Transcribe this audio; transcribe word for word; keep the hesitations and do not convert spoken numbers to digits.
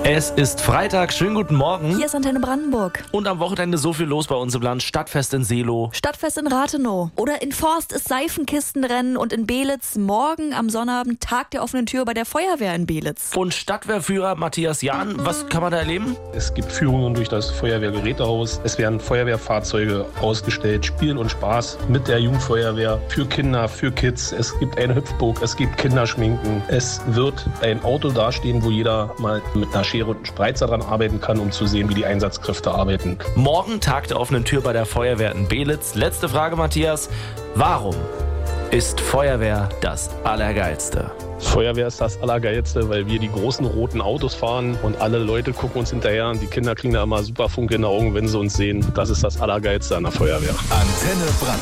Es ist Freitag, schönen guten Morgen. Hier ist Antenne Brandenburg. Und am Wochenende so viel los bei uns im Land. Stadtfest in Seelow. Stadtfest in Rathenow. Oder in Forst ist Seifenkistenrennen und in Belitz morgen am Sonnabend Tag der offenen Tür bei der Feuerwehr in Belitz. Und Stadtwehrführer Matthias Jahn, was kann man da erleben? Es gibt Führungen durch das Feuerwehrgerätehaus. Es werden Feuerwehrfahrzeuge ausgestellt, Spielen und Spaß mit der Jugendfeuerwehr für Kinder, für Kids. Es gibt eine Hüpfburg, es gibt Kinderschminken. Es wird ein Auto dastehen, wo jeder mal mit einer Schere und einen Spreizer dran arbeiten kann, um zu sehen, wie die Einsatzkräfte arbeiten. Morgen Tag der offenen Tür bei der Feuerwehr in Belitz. Letzte Frage, Matthias. Warum ist Feuerwehr das Allergeilste? Feuerwehr ist das Allergeilste, weil wir die großen roten Autos fahren und alle Leute gucken uns hinterher und die Kinder kriegen da immer super Funke in den Augen, wenn sie uns sehen. Das ist das Allergeilste an der Feuerwehr. Antenne Brandenburg.